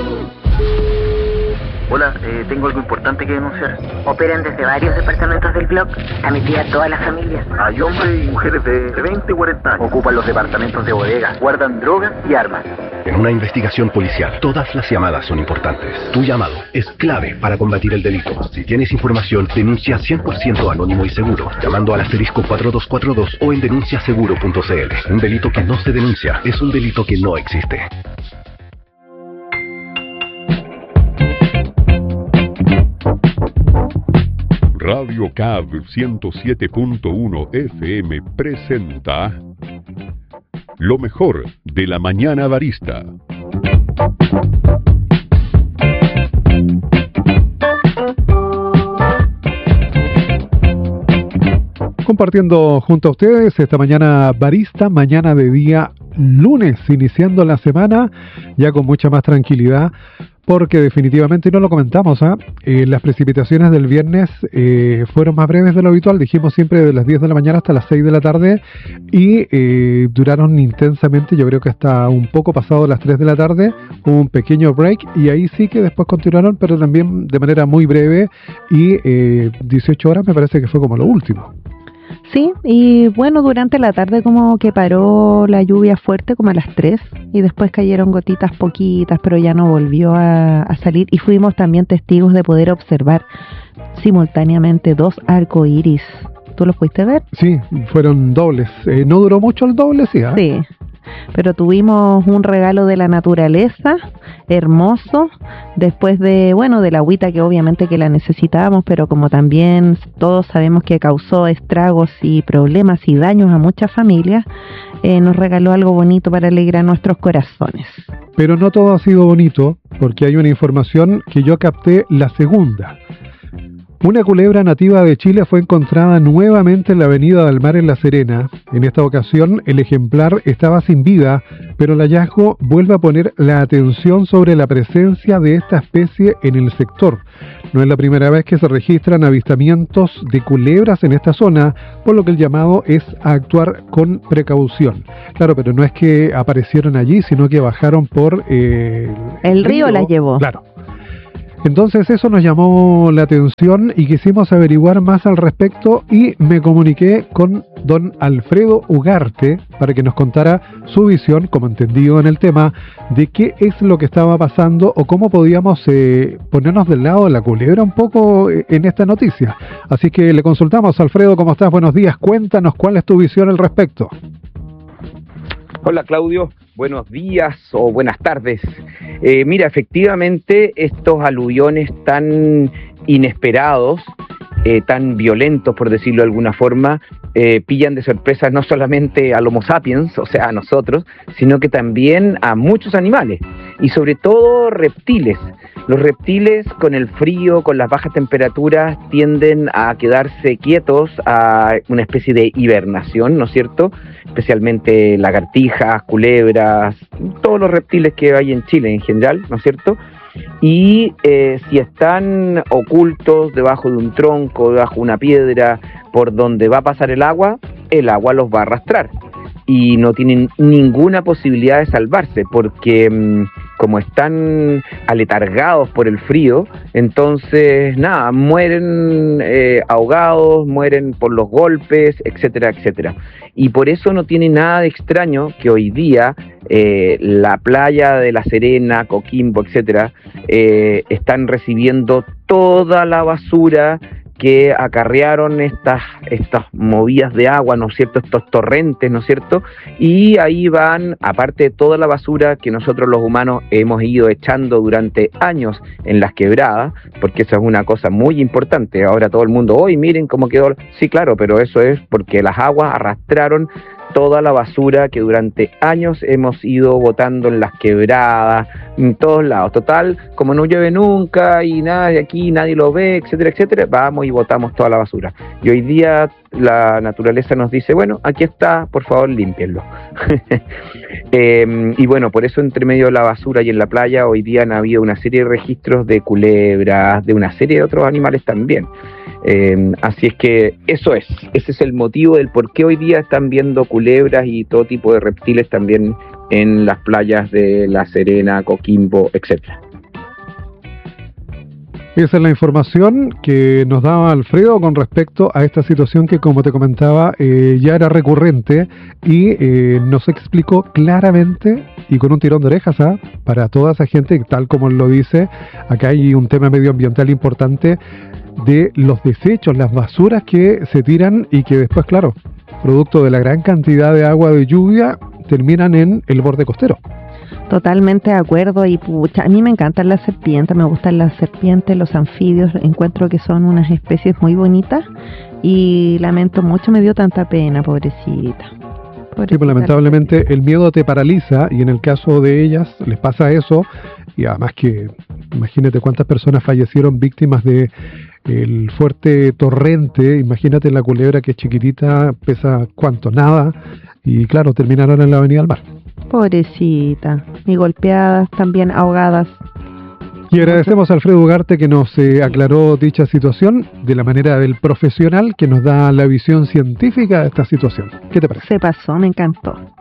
Hola, tengo algo importante que denunciar. Operan desde varios departamentos del bloque, a metida toda la familia. Hay hombres y mujeres de 20 y 40 años. Ocupan los departamentos de bodega, guardan drogas y armas. En una investigación policial, todas las llamadas son importantes. Tu llamado es clave para combatir el delito. Si tienes información, denuncia 100% anónimo y seguro, llamando al asterisco 4242 o en denunciaseguro.cl. Un delito que no se denuncia es un delito que no existe. Radio CAB 107.1 FM presenta lo mejor de la mañana barista. Compartiendo junto a ustedes esta mañana barista, mañana de día lunes, iniciando la semana ya con mucha más tranquilidad, porque definitivamente, y no lo comentamos, las precipitaciones del viernes fueron más breves de lo habitual. Dijimos siempre de las 10 de la mañana hasta las 6 de la tarde y duraron intensamente, yo creo que hasta un poco pasado las 3 de la tarde, hubo un pequeño break y ahí sí que después continuaron, pero también de manera muy breve y 18 horas me parece que fue como lo último. Sí, y bueno, durante la tarde como que paró la lluvia fuerte como a las 3 y después cayeron gotitas poquitas, pero ya no volvió a salir y fuimos también testigos de poder observar simultáneamente 2 arcoíris. ¿Tú los pudiste ver? Sí, fueron dobles. No duró mucho el doble, sí. Sí, pero tuvimos un regalo de la naturaleza hermoso, después de, bueno, de la agüita que obviamente que la necesitábamos, pero como también todos sabemos que causó estragos y problemas y daños a muchas familias, nos regaló algo bonito para alegrar nuestros corazones. Pero no todo ha sido bonito, porque hay una información que yo capté, la segunda. Una culebra nativa de Chile fue encontrada nuevamente en la avenida del Mar en La Serena. En esta ocasión el ejemplar estaba sin vida, pero el hallazgo vuelve a poner la atención sobre la presencia de esta especie en el sector. No es la primera vez que se registran avistamientos de culebras en esta zona, por lo que el llamado es a actuar con precaución. Claro, pero no es que aparecieron allí, sino que bajaron por el río las llevó. Claro. Entonces eso nos llamó la atención y quisimos averiguar más al respecto y me comuniqué con don Alfredo Ugarte para que nos contara su visión, como entendido en el tema, de qué es lo que estaba pasando o cómo podíamos ponernos del lado de la culebra un poco en esta noticia. Así que le consultamos. Alfredo, ¿cómo estás? Buenos días. Cuéntanos cuál es tu visión al respecto. Hola Claudio, buenos días o buenas tardes. Mira, efectivamente estos aluviones tan inesperados, tan violentos por decirlo de alguna forma, pillan de sorpresa no solamente al Homo sapiens, o sea a nosotros, sino que también a muchos animales y sobre todo reptiles. Los reptiles con el frío, con las bajas temperaturas, tienden a quedarse quietos, a una especie de hibernación, ¿no es cierto? Especialmente lagartijas, culebras, todos los reptiles que hay en Chile en general, ¿no es cierto? Y si están ocultos debajo de un tronco, debajo de una piedra, por donde va a pasar el agua los va a arrastrar. Y no tienen ninguna posibilidad de salvarse, porque como están aletargados por el frío, entonces nada, mueren ahogados, mueren por los golpes, etcétera, etcétera. Y por eso no tiene nada de extraño que hoy día la playa de La Serena, Coquimbo, etcétera, están recibiendo toda la basura que acarrearon estas movidas de agua, ¿no es cierto?, estos torrentes, ¿no es cierto?, y ahí van, aparte de toda la basura que nosotros los humanos hemos ido echando durante años en las quebradas, porque eso es una cosa muy importante. Ahora todo el mundo, hoy miren cómo quedó, sí, claro, pero eso es porque las aguas arrastraron toda la basura que durante años hemos ido botando en las quebradas, en todos lados. Total, como no llueve nunca y nada de aquí, nadie lo ve, etcétera, etcétera, vamos y botamos toda la basura. Y hoy día la naturaleza nos dice, bueno, aquí está, por favor, límpienlo. Y bueno, por eso entre medio de la basura y en la playa hoy día han habido una serie de registros de culebras, de una serie de otros animales también. Así es que ese es el motivo del por qué hoy día están viendo culebras y todo tipo de reptiles también en las playas de La Serena, Coquimbo, etcétera. Esa es la información que nos daba Alfredo con respecto a esta situación que, como te comentaba, ya era recurrente y nos explicó claramente y con un tirón de orejas para toda esa gente, tal como lo dice, acá hay un tema medioambiental importante de los desechos, las basuras que se tiran y que después, claro, producto de la gran cantidad de agua de lluvia, terminan en el borde costero. Totalmente de acuerdo, y pucha, a mí me encantan las serpientes, me gustan las serpientes, los anfibios, encuentro que son unas especies muy bonitas y lamento mucho, me dio tanta pena, pobrecita. Sí, pues lamentablemente el miedo te paraliza y en el caso de ellas les pasa eso, y además que imagínate cuántas personas fallecieron víctimas de el fuerte torrente. Imagínate la culebra que es chiquitita, pesa cuánto, nada, y claro, terminaron en la avenida del mar. Pobrecita, y golpeadas, también ahogadas. Y agradecemos a Alfredo Ugarte que nos aclaró dicha situación de la manera del profesional que nos da la visión científica de esta situación. ¿Qué te parece? Se pasó, me encantó.